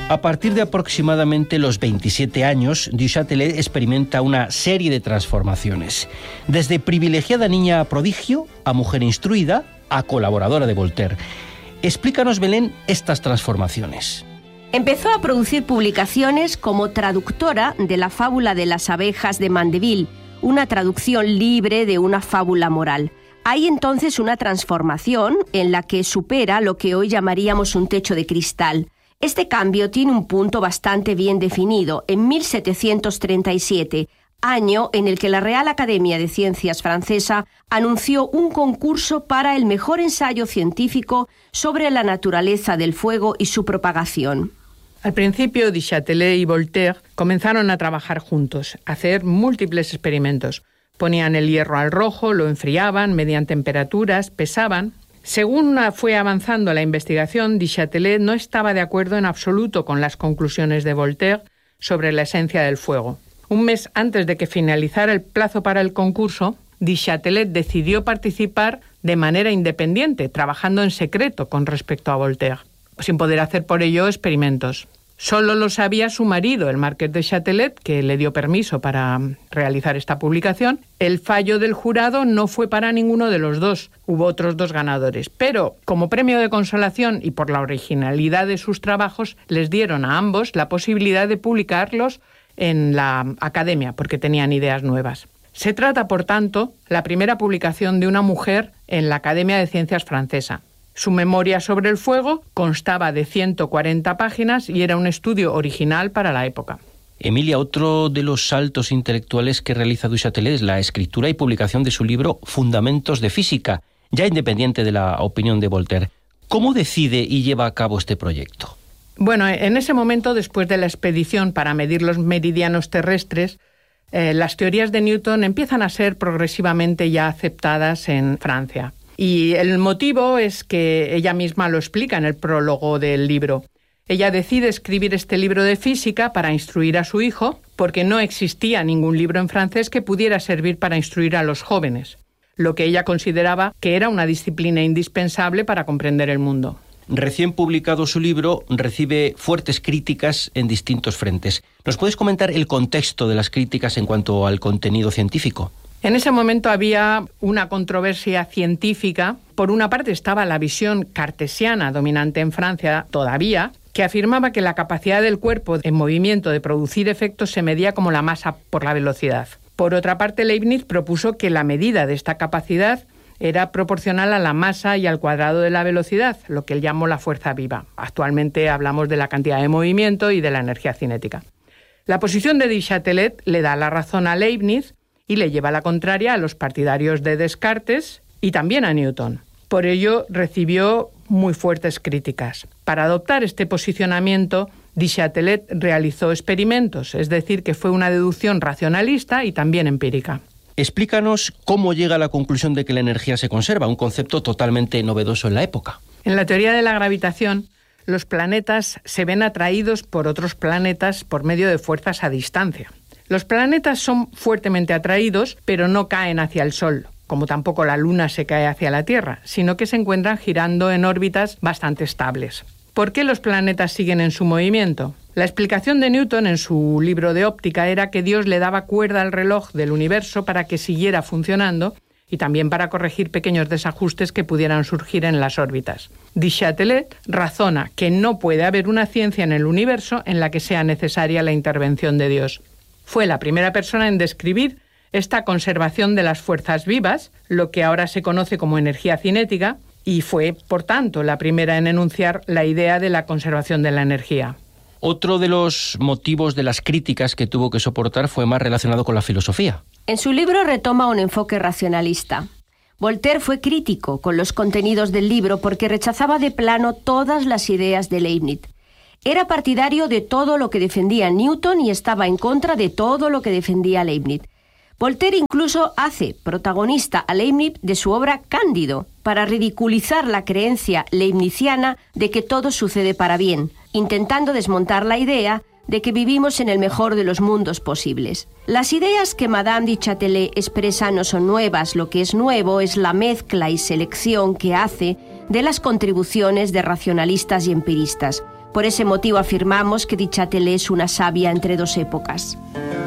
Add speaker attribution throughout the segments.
Speaker 1: A partir de aproximadamente los 27 años, Du Châtelet experimenta una serie de transformaciones. Desde privilegiada niña prodigio a mujer instruida a colaboradora de Voltaire. Explícanos, Belén, estas transformaciones.
Speaker 2: Empezó a producir publicaciones como traductora de la fábula de las abejas de Mandeville, una traducción libre de una fábula moral. Hay entonces una transformación en la que supera lo que hoy llamaríamos un techo de cristal. Este cambio tiene un punto bastante bien definido, en 1737, año en el que la Real Academia de Ciencias francesa anunció un concurso para el mejor ensayo científico sobre la naturaleza del fuego y su propagación.
Speaker 3: Al principio, Du Châtelet y Voltaire comenzaron a trabajar juntos, a hacer múltiples experimentos. Ponían el hierro al rojo, lo enfriaban, medían temperaturas, pesaban. Según fue avanzando la investigación, Du Châtelet no estaba de acuerdo en absoluto con las conclusiones de Voltaire sobre la esencia del fuego. Un mes antes de que finalizara el plazo para el concurso, Du Châtelet decidió participar de manera independiente, trabajando en secreto con respecto a Voltaire, sin poder hacer por ello experimentos. Solo lo sabía su marido, el marqués de Châtelet, que le dio permiso para realizar esta publicación. El fallo del jurado no fue para ninguno de los dos. Hubo otros dos ganadores. Pero, como premio de consolación y por la originalidad de sus trabajos, les dieron a ambos la posibilidad de publicarlos en la academia, porque tenían ideas nuevas. Se trata, por tanto, la primera publicación de una mujer en la Academia de Ciencias francesa. Su memoria sobre el fuego constaba de 140 páginas y era un estudio original para la época.
Speaker 1: Emilia, otro de los saltos intelectuales que realiza Du Châtelet es la escritura y publicación de su libro Fundamentos de Física, ya independiente de la opinión de Voltaire. ¿Cómo decide y lleva a cabo este proyecto?
Speaker 3: Bueno, en ese momento, después de la expedición para medir los meridianos terrestres, las teorías de Newton empiezan a ser progresivamente ya aceptadas en Francia. Y el motivo es que ella misma lo explica en el prólogo del libro. Ella decide escribir este libro de física para instruir a su hijo, porque no existía ningún libro en francés que pudiera servir para instruir a los jóvenes, lo que ella consideraba que era una disciplina indispensable para comprender el mundo.
Speaker 1: Recién publicado su libro, recibe fuertes críticas en distintos frentes. ¿Nos puedes comentar el contexto de las críticas en cuanto al contenido científico?
Speaker 3: En ese momento había una controversia científica. Por una parte estaba la visión cartesiana dominante en Francia todavía, que afirmaba que la capacidad del cuerpo en movimiento de producir efectos se medía como la masa por la velocidad. Por otra parte, Leibniz propuso que la medida de esta capacidad era proporcional a la masa y al cuadrado de la velocidad, lo que él llamó la fuerza viva. Actualmente hablamos de la cantidad de movimiento y de la energía cinética. La posición de Du Châtelet le da la razón a Leibniz y le lleva la contraria a los partidarios de Descartes y también a Newton. Por ello, recibió muy fuertes críticas. Para adoptar este posicionamiento, Du Châtelet realizó experimentos, es decir, que fue una deducción racionalista y también empírica.
Speaker 1: Explícanos cómo llega a la conclusión de que la energía se conserva, un concepto totalmente novedoso en la época.
Speaker 3: En la teoría de la gravitación, los planetas se ven atraídos por otros planetas por medio de fuerzas a distancia. Los planetas son fuertemente atraídos, pero no caen hacia el Sol, como tampoco la Luna se cae hacia la Tierra, sino que se encuentran girando en órbitas bastante estables. ¿Por qué los planetas siguen en su movimiento? La explicación de Newton en su libro de óptica era que Dios le daba cuerda al reloj del universo para que siguiera funcionando y también para corregir pequeños desajustes que pudieran surgir en las órbitas. Du Châtelet razona que no puede haber una ciencia en el universo en la que sea necesaria la intervención de Dios. Fue la primera persona en describir esta conservación de las fuerzas vivas, lo que ahora se conoce como energía cinética, y fue, por tanto, la primera en enunciar la idea de la conservación de la energía.
Speaker 1: Otro de los motivos de las críticas que tuvo que soportar fue más relacionado con la filosofía.
Speaker 2: En su libro retoma un enfoque racionalista. Voltaire fue crítico con los contenidos del libro porque rechazaba de plano todas las ideas de Leibniz. Era partidario de todo lo que defendía Newton y estaba en contra de todo lo que defendía Leibniz. Voltaire incluso hace protagonista a Leibniz de su obra Cándido, para ridiculizar la creencia leibniziana de que todo sucede para bien, intentando desmontar la idea de que vivimos en el mejor de los mundos posibles. Las ideas que Madame du Châtelet expresa no son nuevas, lo que es nuevo es la mezcla y selección que hace de las contribuciones de racionalistas y empiristas. Por ese motivo afirmamos que du Châtelet es una sabia entre dos épocas.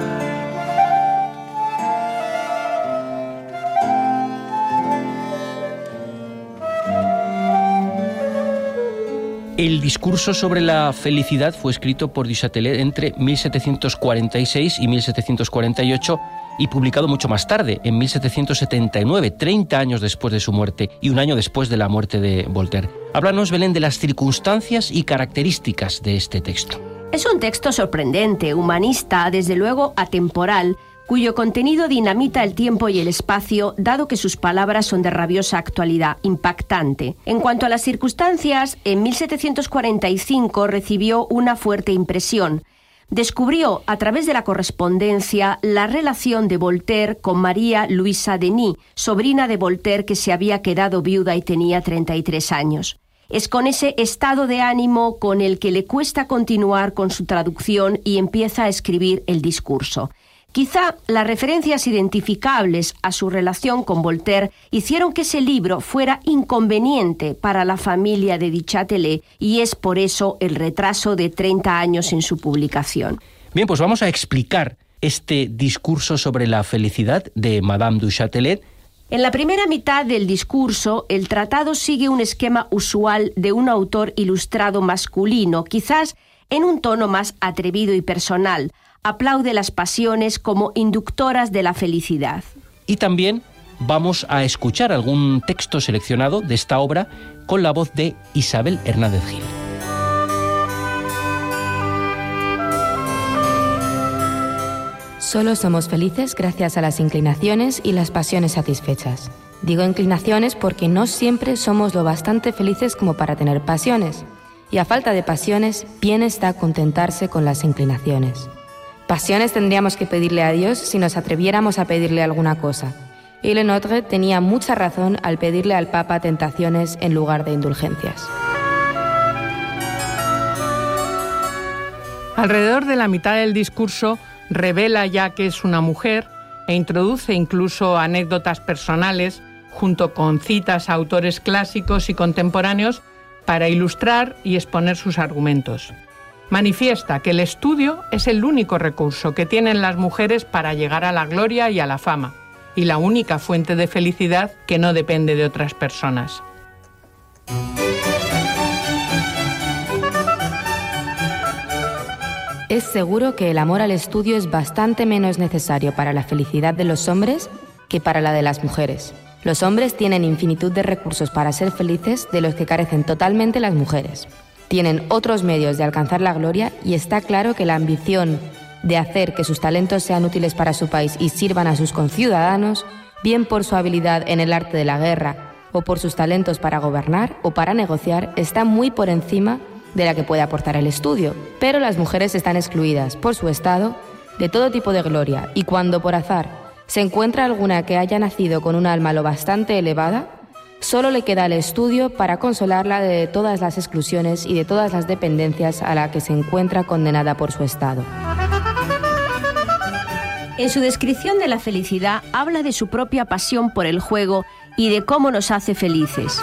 Speaker 1: El discurso sobre la felicidad fue escrito por du Châtelet entre 1746 y 1748 y publicado mucho más tarde, en 1779, 30 años después de su muerte y un año después de la muerte de Voltaire. Háblanos, Belén, de las circunstancias y características de este texto.
Speaker 2: Es un texto sorprendente, humanista, desde luego atemporal, cuyo contenido dinamita el tiempo y el espacio, dado que sus palabras son de rabiosa actualidad, impactante. En cuanto a las circunstancias, en 1745 recibió una fuerte impresión. Descubrió, a través de la correspondencia, la relación de Voltaire con María Luisa Denis, sobrina de Voltaire que se había quedado viuda y tenía 33 años. Es con ese estado de ánimo con el que le cuesta continuar con su traducción y empieza a escribir el discurso. Quizá las referencias identificables a su relación con Voltaire hicieron que ese libro fuera inconveniente para la familia de du Châtelet y es por eso el retraso de 30 años en su publicación.
Speaker 1: Bien, pues vamos a explicar este discurso sobre la felicidad de Madame du Châtelet.
Speaker 2: En la primera mitad del discurso, el tratado sigue un esquema usual de un autor ilustrado masculino, quizás en un tono más atrevido y personal. Aplaude las pasiones como inductoras de la felicidad.
Speaker 1: Y también vamos a escuchar algún texto seleccionado de esta obra con la voz de Isabel Hernández Gil.
Speaker 4: Solo somos felices gracias a las inclinaciones y las pasiones satisfechas. Digo inclinaciones porque no siempre somos lo bastante felices como para tener pasiones. Y a falta de pasiones, bien está contentarse con las inclinaciones. Pasiones tendríamos que pedirle a Dios si nos atreviéramos a pedirle alguna cosa. Y Lenôtre tenía mucha razón al pedirle al Papa tentaciones en lugar de indulgencias.
Speaker 3: Alrededor de la mitad del discurso revela ya que es una mujer e introduce incluso anécdotas personales junto con citas a autores clásicos y contemporáneos para ilustrar y exponer sus argumentos. Manifiesta que el estudio es el único recurso que tienen las mujeres para llegar a la gloria y a la fama, y la única fuente de felicidad que no depende de otras personas.
Speaker 4: Es seguro que el amor al estudio es bastante menos necesario para la felicidad de los hombres que para la de las mujeres. Los hombres tienen infinitud de recursos para ser felices de los que carecen totalmente las mujeres. Tienen otros medios de alcanzar la gloria y está claro que la ambición de hacer que sus talentos sean útiles para su país y sirvan a sus conciudadanos, bien por su habilidad en el arte de la guerra o por sus talentos para gobernar o para negociar, está muy por encima de la que puede aportar el estudio. Pero las mujeres están excluidas por su estado de todo tipo de gloria y cuando por azar se encuentra alguna que haya nacido con un alma lo bastante elevada, solo le queda el estudio para consolarla de todas las exclusiones y de todas las dependencias a la que se encuentra condenada por su estado.
Speaker 2: En su descripción de la felicidad habla de su propia pasión por el juego y de cómo nos hace felices.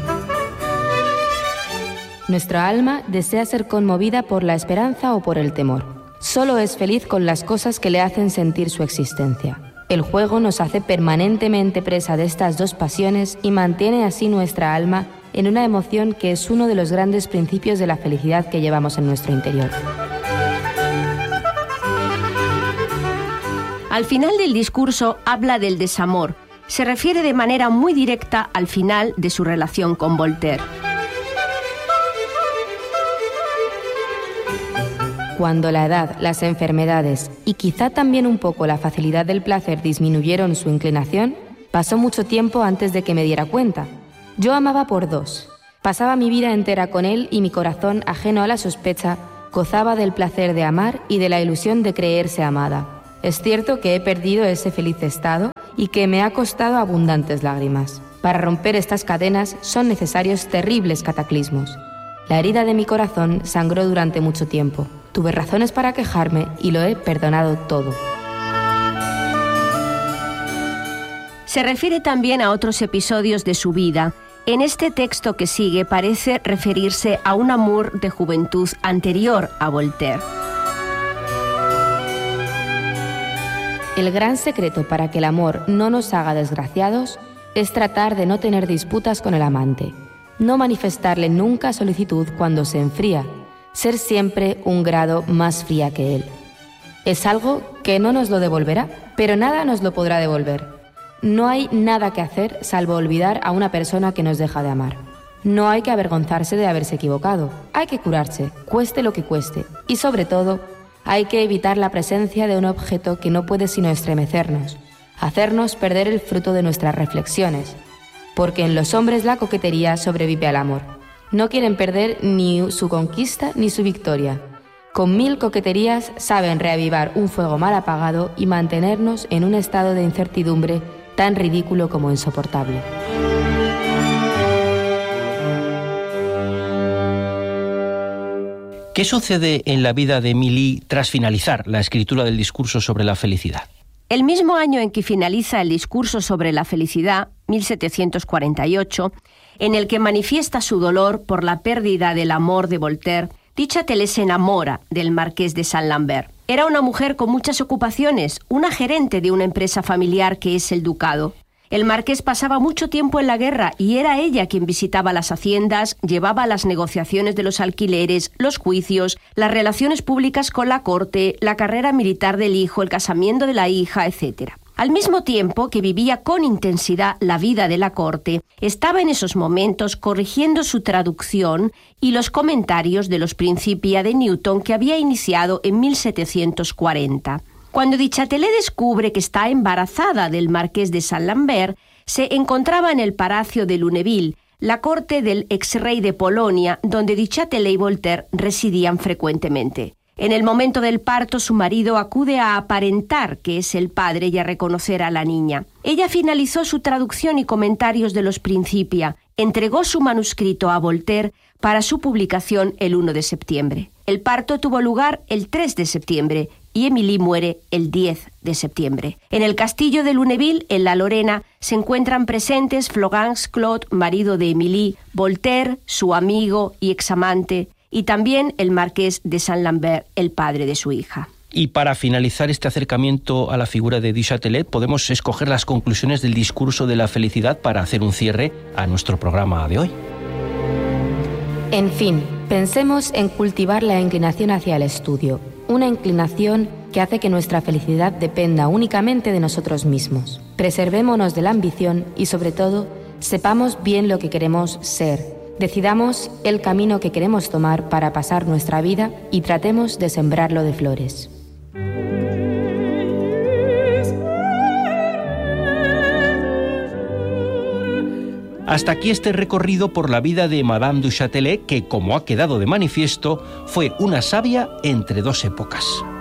Speaker 4: Nuestra alma desea ser conmovida por la esperanza o por el temor. Solo es feliz con las cosas que le hacen sentir su existencia. El juego nos hace permanentemente presa de estas dos pasiones y mantiene así nuestra alma en una emoción que es uno de los grandes principios de la felicidad que llevamos en nuestro interior.
Speaker 2: Al final del discurso habla del desamor. Se refiere de manera muy directa al final de su relación con Voltaire.
Speaker 4: Cuando la edad, las enfermedades y quizá también un poco la facilidad del placer disminuyeron su inclinación, pasó mucho tiempo antes de que me diera cuenta. Yo amaba por dos. Pasaba mi vida entera con él y mi corazón, ajeno a la sospecha, gozaba del placer de amar y de la ilusión de creerse amada. Es cierto que he perdido ese feliz estado y que me ha costado abundantes lágrimas. Para romper estas cadenas son necesarios terribles cataclismos. La herida de mi corazón sangró durante mucho tiempo. Tuve razones para quejarme y lo he perdonado todo.
Speaker 2: Se refiere también a otros episodios de su vida. En este texto que sigue parece referirse a un amor de juventud anterior a Voltaire.
Speaker 4: El gran secreto para que el amor no nos haga desgraciados es tratar de no tener disputas con el amante, no manifestarle nunca solicitud cuando se enfría, ser siempre un grado más fría que él. Es algo que no nos lo devolverá, pero nada nos lo podrá devolver. No hay nada que hacer salvo olvidar a una persona que nos deja de amar. No hay que avergonzarse de haberse equivocado, hay que curarse, cueste lo que cueste, y sobre todo, hay que evitar la presencia de un objeto que no puede sino estremecernos, hacernos perder el fruto de nuestras reflexiones, porque en los hombres la coquetería sobrevive al amor. No quieren perder ni su conquista ni su victoria. Con 1000 coqueterías saben reavivar un fuego mal apagado y mantenernos en un estado de incertidumbre tan ridículo como insoportable.
Speaker 1: ¿Qué sucede en la vida de Émilie tras finalizar la escritura del discurso sobre la felicidad?
Speaker 2: El mismo año en que finaliza el discurso sobre la felicidad, 1748, en el que manifiesta su dolor por la pérdida del amor de Voltaire, Duchâtelet se enamora del marqués de Saint-Lambert. Era una mujer con muchas ocupaciones, una gerente de una empresa familiar que es el ducado. El marqués pasaba mucho tiempo en la guerra y era ella quien visitaba las haciendas, llevaba las negociaciones de los alquileres, los juicios, las relaciones públicas con la corte, la carrera militar del hijo, el casamiento de la hija, etc. Al mismo tiempo que vivía con intensidad la vida de la corte, estaba en esos momentos corrigiendo su traducción y los comentarios de los Principia de Newton que había iniciado en 1740. Cuando Duchâtelet descubre que está embarazada del marqués de Saint-Lambert, se encontraba en el palacio de Lunéville, la corte del ex-rey de Polonia, donde Duchâtelet y Voltaire residían frecuentemente. En el momento del parto, su marido acude a aparentar que es el padre y a reconocer a la niña. Ella finalizó su traducción y comentarios de los Principia, entregó su manuscrito a Voltaire para su publicación el 1 de septiembre. El parto tuvo lugar el 3 de septiembre y Émilie muere el 10 de septiembre. En el castillo de Lunéville, en la Lorena, se encuentran presentes Florence Claude, marido de Émilie, Voltaire, su amigo y examante, y también el marqués de Saint-Lambert, el padre de su hija.
Speaker 1: Y para finalizar este acercamiento a la figura de Duchâtelet, podemos escoger las conclusiones del discurso de la felicidad para hacer un cierre a nuestro programa de hoy.
Speaker 4: En fin, pensemos en cultivar la inclinación hacia el estudio, una inclinación que hace que nuestra felicidad dependa únicamente de nosotros mismos. Preservémonos de la ambición y, sobre todo, sepamos bien lo que queremos ser. Decidamos el camino que queremos tomar para pasar nuestra vida y tratemos de sembrarlo de flores.
Speaker 1: Hasta aquí este recorrido por la vida de Madame Duchâtelet, que, como ha quedado de manifiesto, fue una sabia entre dos épocas.